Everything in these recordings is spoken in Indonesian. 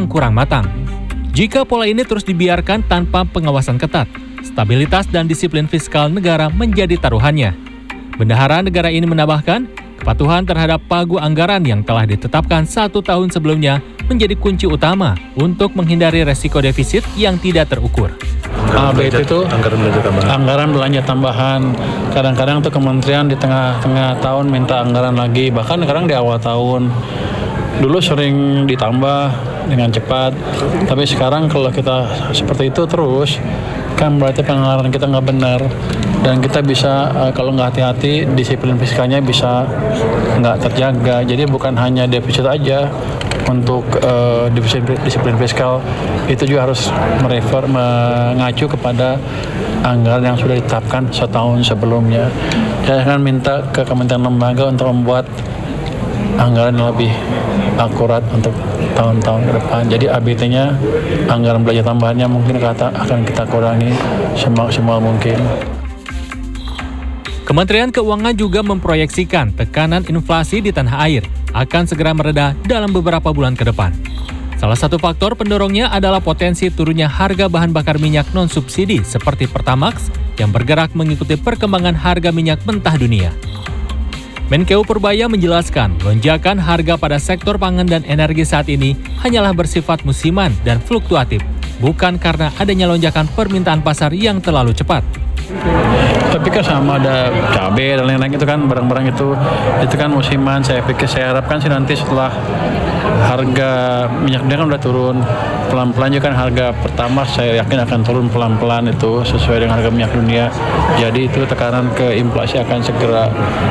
yang kurang matang. Jika pola ini terus dibiarkan tanpa pengawasan ketat, stabilitas dan disiplin fiskal negara menjadi taruhannya. Bendahara negara ini menambahkan, kepatuhan terhadap pagu anggaran yang telah ditetapkan 1 tahun sebelumnya menjadi kunci utama untuk menghindari resiko defisit yang tidak terukur. ABT itu anggaran belanja tambahan. Kadang-kadang tuh kementerian di tengah-tengah tahun minta anggaran lagi, bahkan kadang di awal tahun. Dulu sering ditambah dengan cepat, tapi sekarang kalau kita seperti itu terus, kan berarti penganggaran kita nggak benar. Dan kita bisa, kalau nggak hati-hati, disiplin fiskalnya bisa nggak terjaga. Jadi bukan hanya defisit aja, untuk disiplin fiskal itu juga harus mengacu kepada anggaran yang sudah ditetapkan setahun sebelumnya. Saya akan minta ke kementerian lembaga untuk membuat anggaran yang lebih akurat untuk tahun-tahun ke depan. Jadi ABT-nya, anggaran belanja tambahannya mungkin akan kita kurangi semaksimal mungkin. Kementerian Keuangan juga memproyeksikan tekanan inflasi di tanah air akan segera mereda dalam beberapa bulan ke depan. Salah satu faktor pendorongnya adalah potensi turunnya harga bahan bakar minyak non-subsidi seperti Pertamax yang bergerak mengikuti perkembangan harga minyak mentah dunia. Menkeu Purbaya menjelaskan, lonjakan harga pada sektor pangan dan energi saat ini hanyalah bersifat musiman dan fluktuatif, bukan karena adanya lonjakan permintaan pasar yang terlalu cepat. Tapi kan sama ada cabai dan lain-lain itu kan barang-barang itu kan musiman. Saya harapkan sih nanti setelah harga minyak dunia kan udah turun pelan-pelan juga kan harga pertama saya yakin akan turun pelan-pelan itu sesuai dengan harga minyak dunia. Jadi itu tekanan ke inflasi akan segera.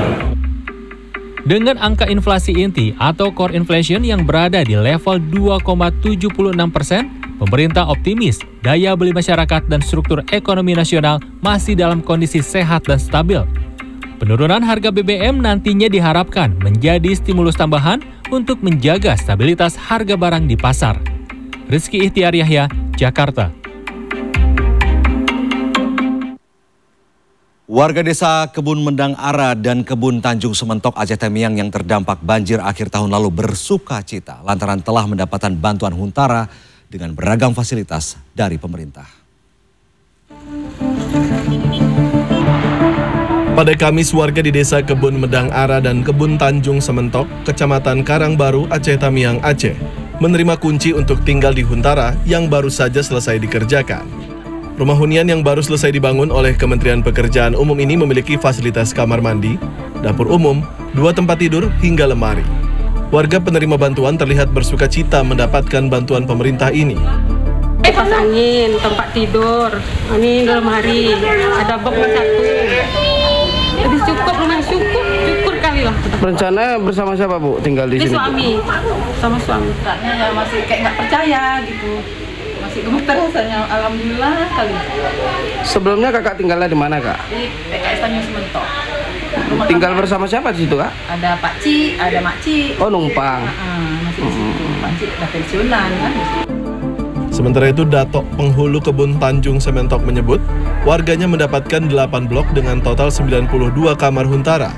Dengan angka inflasi inti atau core inflation yang berada di level 2,76%, pemerintah optimis daya beli masyarakat dan struktur ekonomi nasional masih dalam kondisi sehat dan stabil. Penurunan harga BBM nantinya diharapkan menjadi stimulus tambahan untuk menjaga stabilitas harga barang di pasar. Rizky Ihtiar Yahya, Jakarta. Warga desa Kebun Mendang Ara dan Kebun Tanjung Sementok Aceh Tamiang yang terdampak banjir akhir tahun lalu bersuka cita lantaran telah mendapatkan bantuan Huntara dengan beragam fasilitas dari pemerintah. Pada Kamis, warga di desa Kebun Mendang Ara dan Kebun Tanjung Sementok, Kecamatan Karangbaru, Aceh Tamiang, Aceh, menerima kunci untuk tinggal di Huntara yang baru saja selesai dikerjakan. Rumah hunian yang baru selesai dibangun oleh Kementerian Pekerjaan Umum ini memiliki fasilitas kamar mandi, dapur umum, 2 tempat tidur, hingga lemari. Warga penerima bantuan terlihat bersuka cita mendapatkan bantuan pemerintah ini. Kipas angin, tempat tidur, ini lemari, ada box 1. Lebih cukup, lumayan cukup kali lah. Rencana bersama siapa Bu tinggal di sini? Suami, sama suami. Katanya masih kayak nggak percaya gitu. Masih gemeter rasanya, alhamdulillah kali. Sebelumnya kakak tinggalnya di mana kak? Di PKS Tanjung Sementok. Tinggal bersama siapa di situ kak? Ada Pak Ci, ada Mak Ci. Oh numpang. Masih di situ. Pak Ci udah pensiunan kan. Sementara itu Datok Penghulu Kebun Tanjung Sementok menyebut warganya mendapatkan 8 blok dengan total 92 kamar Huntara.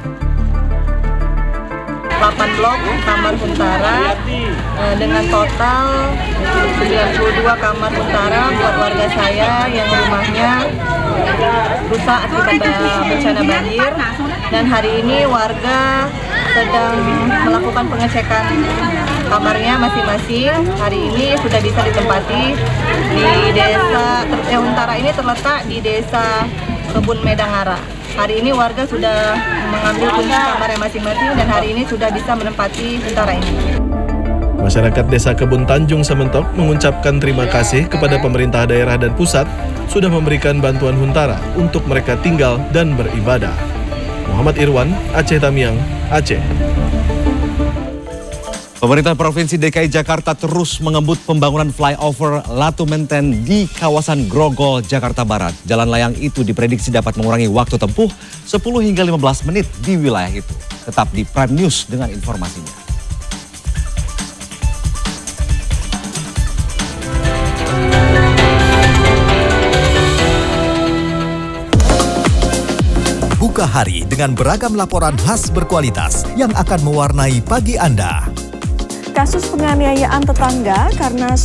8 blok kamar Huntara dengan total 92 kamar Huntara buat warga saya yang rumahnya rusak akibat bencana banjir, dan hari ini warga sedang melakukan pengecekan kamarnya masing-masing. Hari ini sudah bisa ditempati di desa Huntara ini terletak di desa Kebun Mendang Ara. Hari ini warga sudah mengambil kunci kamarnya masing-masing dan hari ini sudah bisa menempati Huntara ini. Masyarakat Desa Kebun Tanjung Sementok mengucapkan terima kasih kepada pemerintah daerah dan pusat sudah memberikan bantuan Huntara untuk mereka tinggal dan beribadah. Muhammad Irwan, Aceh Tamiang, Aceh. Pemerintah Provinsi DKI Jakarta terus mengebut pembangunan flyover Latu Menten di kawasan Grogol, Jakarta Barat. Jalan layang itu diprediksi dapat mengurangi waktu tempuh 10 hingga 15 menit di wilayah itu. Tetap di Prime News dengan informasinya. Buka hari dengan beragam laporan khas berkualitas yang akan mewarnai pagi Anda. Kasus penganiayaan tetangga karena